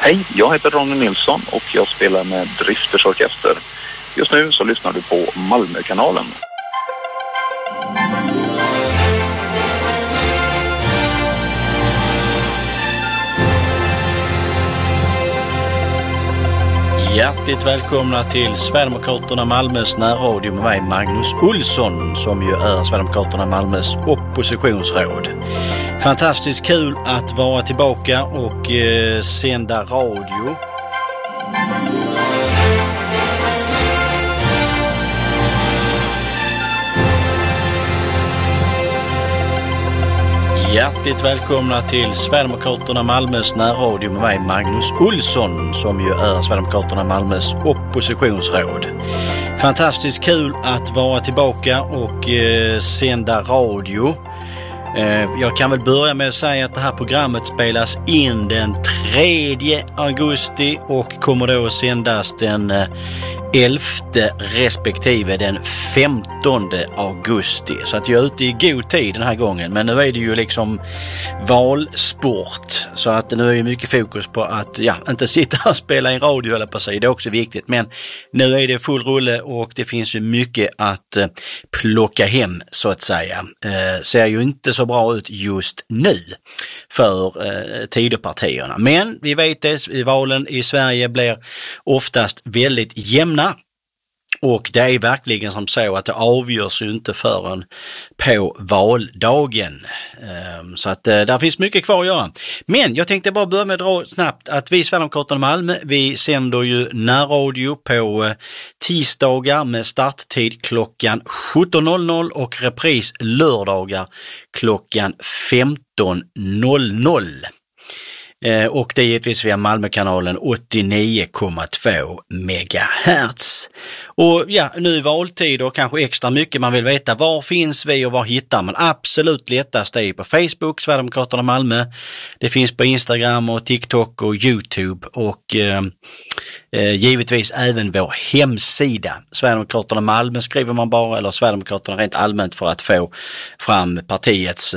Hej, jag heter Ronny Nilsson och jag spelar med Drifters Orkester. Just nu så lyssnar du på Malmökanalen. Hjärtligt välkomna till Sverigedemokraterna Malmös närradio med mig Magnus Olsson, som ju är Sverigedemokraterna Malmös oppositionsråd. Fantastiskt kul att vara tillbaka och sända radio. Hjärtligt välkomna till Sverigedemokraterna Malmös närradio med mig Magnus Olsson, som ju är Sverigedemokraterna Malmös oppositionsråd. Fantastiskt kul att vara tillbaka och sända radio. Jag kan väl börja med att säga att det här programmet spelas in den 3 augusti och kommer då att sändas den 11 respektive den 15 augusti. Så att jag är ute i god tid den här gången. Men nu är det ju liksom valsport. Så att nu är ju mycket fokus på att inte sitta och spela in radio eller på sig. Det är också viktigt. Men nu är det full rulle och det finns ju mycket att plocka hem så att säga. Ser ju inte så bra ut just nu för Tidöpartierna. Men vi vet det, valen i Sverige blir oftast väldigt jämna. Och det är verkligen som så att det avgörs ju inte förrän på valdagen. Så att där finns mycket kvar att göra. Men jag tänkte bara börja med att dra snabbt att vi Sverigedemokraterna Malmö, vi sänder ju närradio på tisdagar med starttid klockan 17.00 och repris lördagar klockan 15.00. Och det är givetvis via Malmökanalen 89,2 megahertz. Och nu i valtid och kanske extra mycket man vill veta var finns vi och var hittar man. Absolut lättast är på Facebook, Sverigedemokraterna Malmö. Det finns på Instagram och TikTok och YouTube och givetvis även vår hemsida. Sverigedemokraterna Malmö skriver man bara, eller Sverigedemokraterna rent allmänt, för att få fram partiets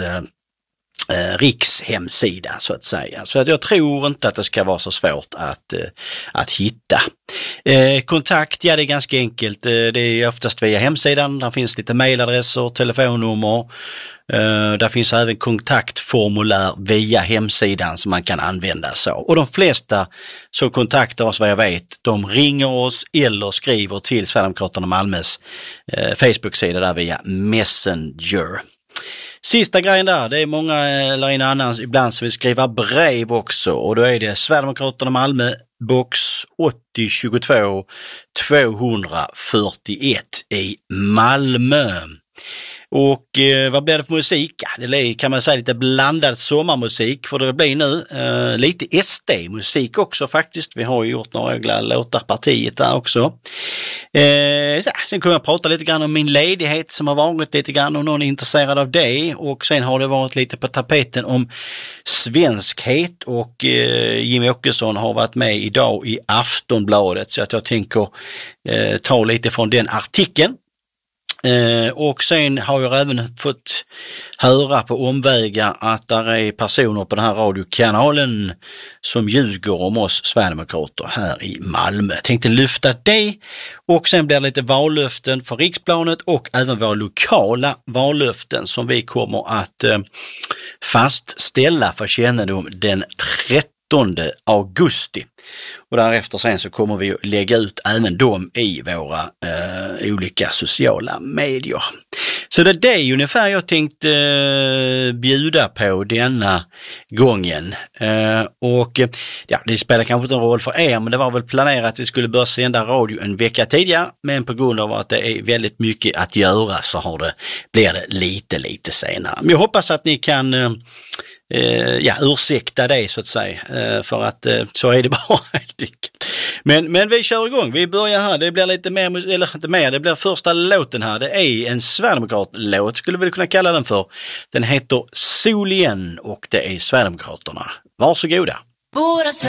rikshemsida så att säga. Så att jag tror inte att det ska vara så svårt att hitta. Kontakt, det är ganska enkelt. Det är oftast via hemsidan. Där finns lite mejladresser, telefonnummer. Där finns även kontaktformulär via hemsidan som man kan använda så. Och de flesta som kontaktar oss, vad jag vet, de ringer oss eller skriver till Sverigedemokraterna Malmös Facebook-sida där via Messenger. Sista grejen där, det är många eller en annan ibland som vill skriva brev också, och då är det Sverigedemokraterna Malmö, box 8022 241 i Malmö. Och vad blir det för musik? Ja, det kan man säga lite blandad sommarmusik för det blir nu. Lite SD-musik också faktiskt. Vi har ju gjort några låtar partiet där också. Sen kommer jag prata lite grann om min ledighet som har varit lite grann, om någon är intresserad av det. Och sen har det varit lite på tapeten om svenskhet och Jimmy Åkesson har varit med idag i Aftonbladet, så att jag tänker ta lite från den artikeln. Och sen har jag även fått höra på omvägar att där är personer på den här radiokanalen som ljuger om oss Sverigedemokrater här i Malmö. Jag tänkte lyfta det, och sen blir det lite vallöften för riksplanet och även våra lokala vallöften som vi kommer att fastställa för kännedom den 13 augusti. Och därefter sen så kommer vi att lägga ut även dem i våra olika sociala medier. Så det är ungefär jag tänkte bjuda på denna gången. Och det spelar kanske inte en roll för er, men det var väl planerat att vi skulle börja sända radio en vecka tidigare, men på grund av att det är väldigt mycket att göra så blir det lite senare. Men jag hoppas att ni kan ursäkta det så att säga, för att så är det bara helt enkelt. Men vi kör igång, vi börjar här, det blir lite mer, eller inte mer, det blir första låten här, det är en Sverigedemokrat-låt skulle vi kunna kalla den för. Den heter Sol igen och det är Sverigedemokraterna. Varsågoda.